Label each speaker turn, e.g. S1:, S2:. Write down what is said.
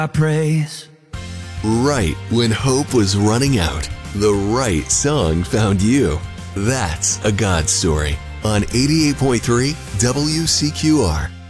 S1: I praise.
S2: Right when hope was running out, the right song found you. That's a God story on 88.3 WCQR.